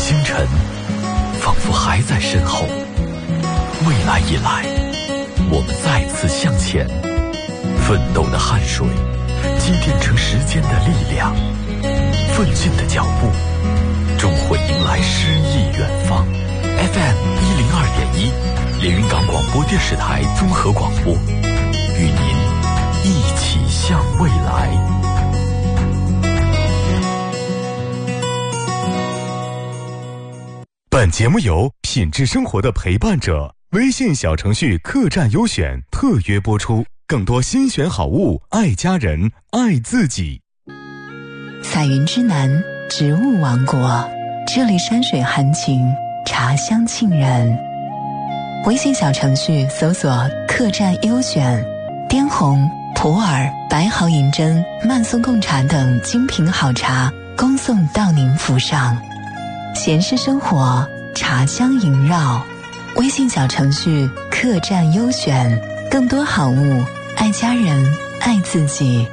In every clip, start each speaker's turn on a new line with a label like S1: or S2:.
S1: 星辰仿佛还在身后，未来已来，我们再次向前，奋斗的汗水积淀成时间的力量，奋进的脚步终会迎来诗意远方。 FM 102.1连云港广播电视台综合广播，与您一起向未来。
S2: 本节目由品质生活的陪伴者微信小程序客栈优选特约播出，更多新选好物，爱家人，爱自己。
S3: 彩云之南，植物王国，这里山水含情，茶香沁人。微信小程序搜索客栈优选，滇红、普洱、白毫银针、曼松贡茶等精品好茶恭送到您府上。闲适生活，茶香萦绕。微信小程序客栈优选，更多好物，爱家人，爱自己。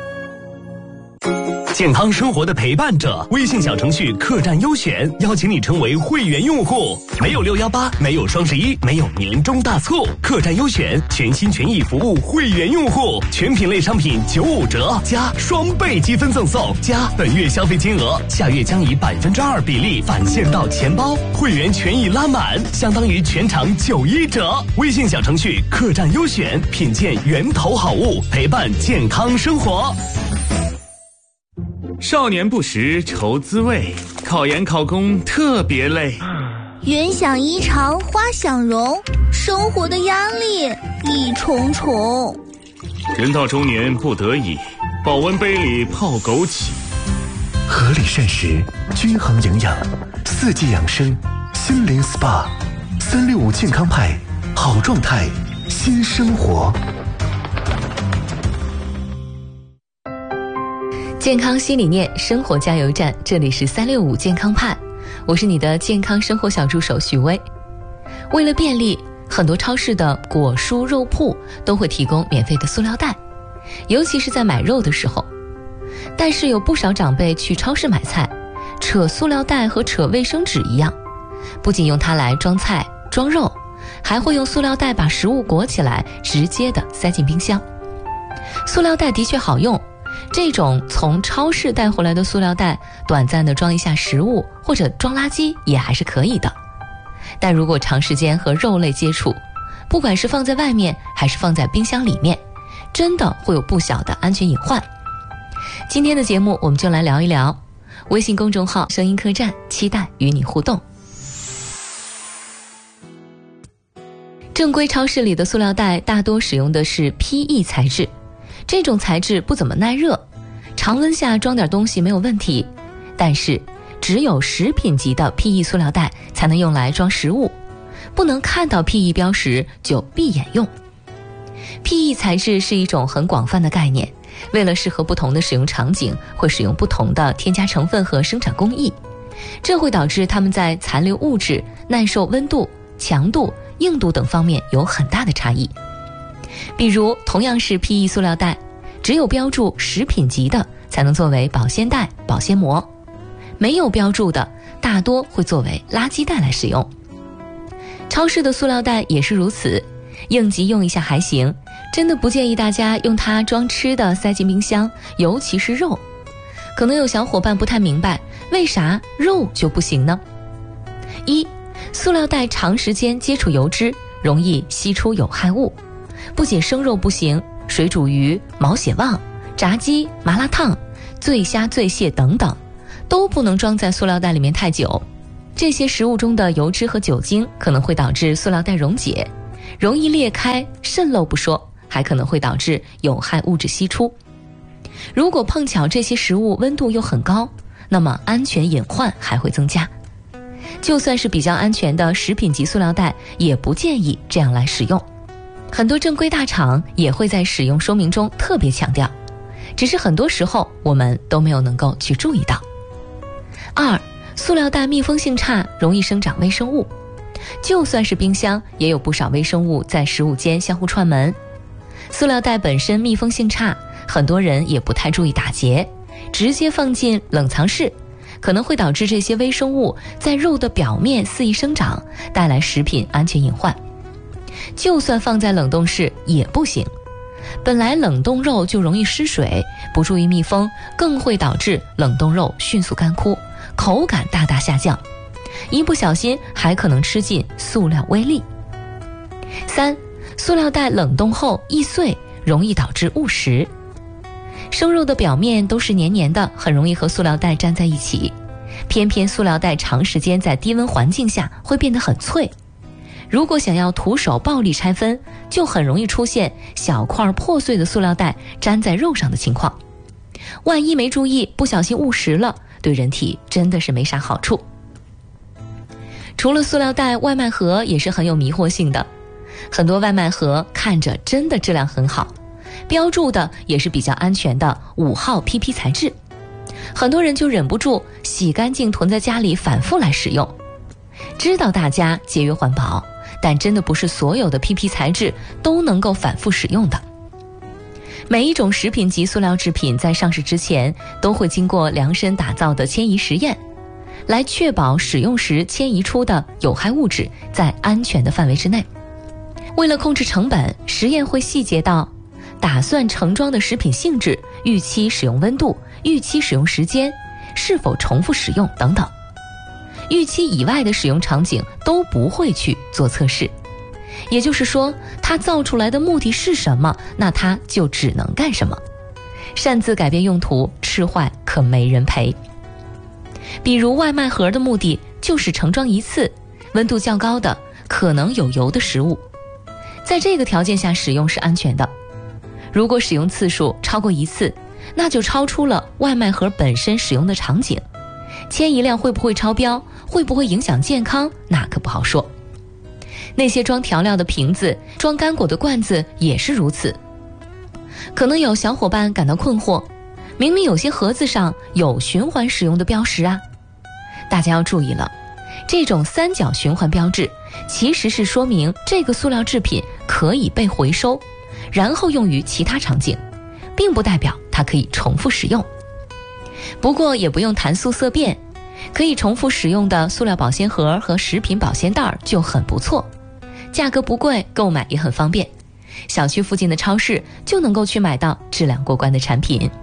S4: 健康生活的陪伴者，微信小程序客栈优选邀请你成为会员用户，没有618，没有双11，没有年终大促，客栈优选全心全意服务会员用户，全品类商品95折加双倍积分赠送，加本月消费金额，下月将以2%比例返现到钱包，会员权益拉满，相当于全场91折。微信小程序客栈优选，品鉴源头好物，陪伴健康生活。
S5: 少年不识愁滋味，考研考公特别累。
S6: 云想衣裳花想容，生活的压力一重重。
S5: 人到中年不得已，保温杯里泡枸杞。
S7: 合理膳食，均衡营养，四季养生，心灵 SPA，365健康派，好状态，新生活。
S3: 健康新理念，生活加油站，这里是365健康派，我是你的健康生活小助手许薇。为了便利，很多超市的果蔬肉铺都会提供免费的塑料袋，尤其是在买肉的时候。但是有不少长辈去超市买菜，扯塑料袋和扯卫生纸一样，不仅用它来装菜装肉，还会用塑料袋把食物裹起来，直接的塞进冰箱。塑料袋的确好用，这种从超市带回来的塑料袋，短暂的装一下食物或者装垃圾也还是可以的。但如果长时间和肉类接触，不管是放在外面还是放在冰箱里面，真的会有不小的安全隐患。今天的节目我们就来聊一聊，微信公众号声音客栈，期待与你互动。正规超市里的塑料袋大多使用的是 PE 材质，这种材质不怎么耐热，常温下装点东西没有问题，但是只有食品级的 PE 塑料袋才能用来装食物，不能看到 PE 标识就闭眼用。PE 材质是一种很广泛的概念，为了适合不同的使用场景，会使用不同的添加成分和生产工艺，这会导致它们在残留物质、耐受温度、强度、硬度等方面有很大的差异。比如同样是 PE 塑料袋，只有标注食品级的才能作为保鲜袋、保鲜膜，没有标注的大多会作为垃圾袋来使用。超市的塑料袋也是如此，应急用一下还行，真的不建议大家用它装吃的塞进冰箱，尤其是肉。可能有小伙伴不太明白，为啥肉就不行呢？一，塑料袋长时间接触油脂，容易吸出有害物，不仅生肉不行，水煮鱼、毛血旺、炸鸡、麻辣烫、醉虾、醉蟹等等都不能装在塑料袋里面太久。这些食物中的油脂和酒精可能会导致塑料袋溶解，容易裂开渗漏不说，还可能会导致有害物质析出。如果碰巧这些食物温度又很高，那么安全隐患还会增加。就算是比较安全的食品级塑料袋，也不建议这样来使用。很多正规大厂也会在使用说明中特别强调，只是很多时候我们都没有能够去注意到。二，塑料袋密封性差，容易生长微生物。就算是冰箱，也有不少微生物在食物间相互串门。塑料袋本身密封性差，很多人也不太注意打结，直接放进冷藏室， 可能会导致这些微生物在肉的表面肆意生长，带来食品安全隐患。就算放在冷冻室也不行，本来冷冻肉就容易失水，不注意密封，更会导致冷冻肉迅速干枯，口感大大下降，一不小心还可能吃进塑料微粒。3. 塑料袋冷冻后易碎，容易导致误食。生肉的表面都是黏黏的，很容易和塑料袋粘在一起，偏偏塑料袋长时间在低温环境下会变得很脆，如果想要徒手暴力拆分，就很容易出现小块破碎的塑料袋粘在肉上的情况。万一没注意，不小心误食了，对人体真的是没啥好处。除了塑料袋，外卖盒也是很有迷惑性的。很多外卖盒看着真的质量很好，标注的也是比较安全的5号 PP 材质，很多人就忍不住洗干净囤在家里反复来使用。知道大家节约环保，但真的不是所有的 PP 材质都能够反复使用的。每一种食品级塑料制品在上市之前都会经过量身打造的迁移实验，来确保使用时迁移出的有害物质在安全的范围之内。为了控制成本，实验会细节到打算盛装的食品性质、预期使用温度、预期使用时间、是否重复使用等等。预期以外的使用场景都不会去做测试，也就是说，它造出来的目的是什么，那它就只能干什么。擅自改变用途，吃坏可没人赔。比如外卖盒的目的就是盛装一次，温度较高的，可能有油的食物，在这个条件下使用是安全的。如果使用次数超过1次，那就超出了外卖盒本身使用的场景，迁移量会不会超标，会不会影响健康，那可不好说。那些装调料的瓶子、装干果的罐子也是如此。可能有小伙伴感到困惑，明明有些盒子上有循环使用的标识啊。大家要注意了，这种3角循环标志其实是说明这个塑料制品可以被回收，然后用于其他场景，并不代表它可以重复使用。不过也不用谈素色变，可以重复使用的塑料保鲜盒和食品保鲜袋就很不错，价格不贵，购买也很方便，小区附近的超市就能够去买到质量过关的产品。